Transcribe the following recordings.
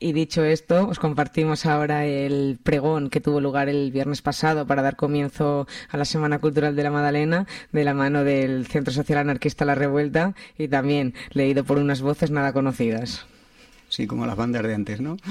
Y dicho esto, os compartimos ahora el pregón que tuvo lugar el viernes pasado para dar comienzo a la Semana Cultural de la Madalena, de la mano del Centro Social Anarquista La Revuelta, y también leído por unas voces nada conocidas. Sí, como las bandas de antes, ¿no?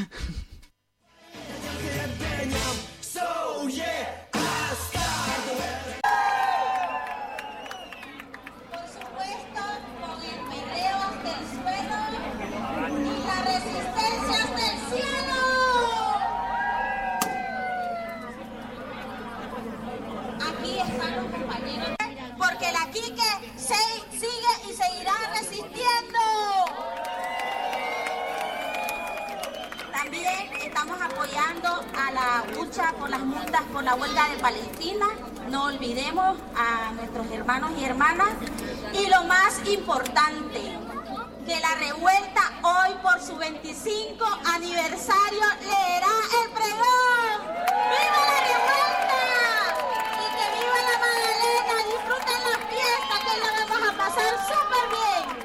A la lucha por las multas por la huelga de Palestina. No olvidemos a nuestros hermanos y hermanas. Y lo más importante, que la revuelta hoy por su 25 aniversario leerá el pregón. ¡Viva la revuelta! Y que viva la Madalena. Disfruten la fiesta, que la vamos a pasar súper bien.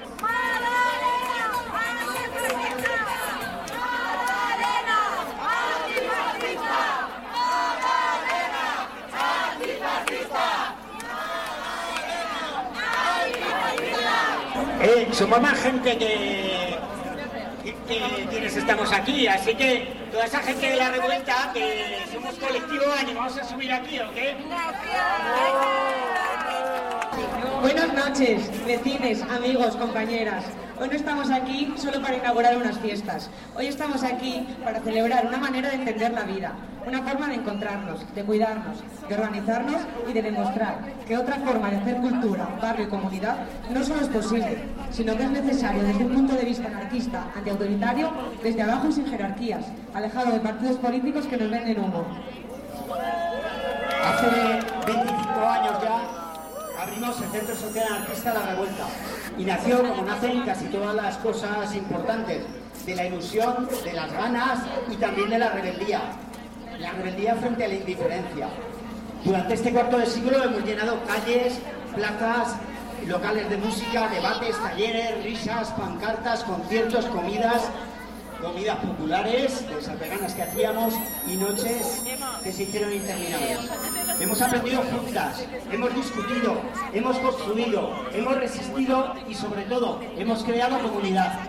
Somos más gente que quienes estamos aquí, así que toda esa gente de la revuelta, que somos colectivo, animamos a subir aquí, ¿o qué? Buenas noches, vecinos, amigos, compañeras. Hoy no estamos aquí solo para inaugurar unas fiestas. Hoy estamos aquí para celebrar una manera de entender la vida, una forma de encontrarnos, de cuidarnos, de organizarnos y de demostrar que otra forma de hacer cultura, barrio y comunidad no solo es posible, sino que es necesario desde un punto de vista anarquista, antiautoritario, desde abajo y sin jerarquías, alejado de partidos políticos que nos venden humo. Hace 25 años ya abrimos el Centro Social Anarquista La Revuelta y nació como nacen casi todas las cosas importantes, de la ilusión, de las ganas y también de la rebeldía frente a la indiferencia. Durante este cuarto de siglo hemos llenado calles, plazas, locales de música, debates, talleres, risas, pancartas, conciertos, comidas populares, de esas veganas que hacíamos, y noches que se hicieron interminables. Hemos aprendido juntas, hemos discutido, hemos construido, hemos resistido y sobre todo hemos creado comunidad.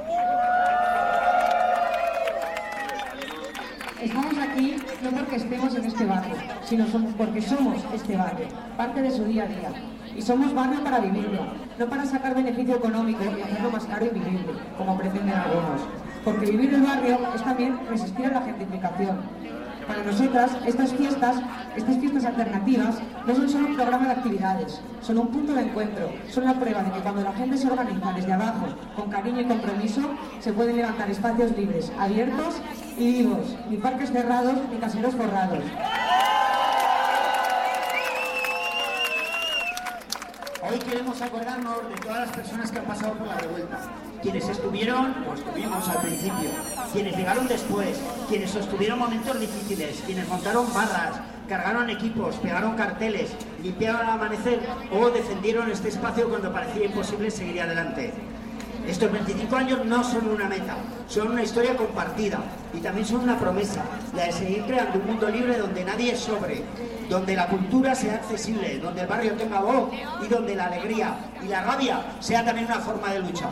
Estamos aquí no porque estemos en este barrio, sino porque somos este barrio, parte de su día a día. Y somos barrio para vivirlo, no para sacar beneficio económico y hacerlo más caro y vivible, como pretenden algunos. Porque vivir el barrio es también resistir a la gentrificación. Para nosotras, estas fiestas alternativas no son solo un programa de actividades, son un punto de encuentro, son la prueba de que cuando la gente se organiza desde abajo, con cariño y compromiso, se pueden levantar espacios libres, abiertos y vivos, ni parques cerrados ni caseros forrados. Hoy queremos acordarnos de todas las personas que han pasado por la revuelta. Quienes estuvieron, pues estuvimos al principio. Quienes llegaron después. Quienes sostuvieron momentos difíciles. Quienes montaron barras, cargaron equipos, pegaron carteles, limpiaron el amanecer o defendieron este espacio cuando parecía imposible seguir adelante. Estos 25 años no son una meta, son una historia compartida y también son una promesa, la de seguir creando un mundo libre donde nadie sobre, donde la cultura sea accesible, donde el barrio tenga voz y donde la alegría y la rabia sea también una forma de lucha.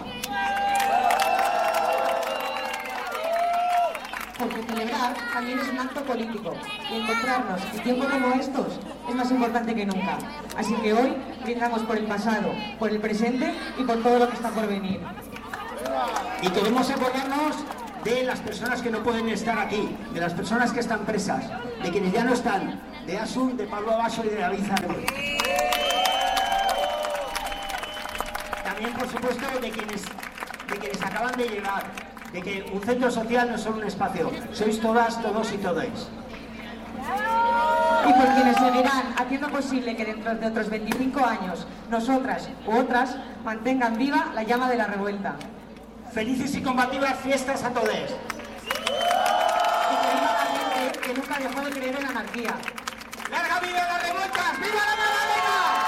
Porque celebrar también es un acto político y encontrarnos en tiempos como estos es más importante que nunca. Así que hoy brindamos por el pasado, por el presente y por todo lo que está por venir. Y queremos acordarnos de las personas que no pueden estar aquí, de las personas que están presas, de quienes ya no están, de Asun, de Pablo Abaso y de David Zarro. También, por supuesto, de quienes acaban de llegar, de que un centro social no es solo un espacio, sois todas, todos y todes. Y por quienes seguirán haciendo posible que dentro de otros 25 años nosotras u otras mantengan viva la llama de la revuelta. Felices y combativas fiestas a todos. Y que viva la gente que nunca dejó de creer en la anarquía. ¡Larga vida las revueltas! ¡Viva la Madalena!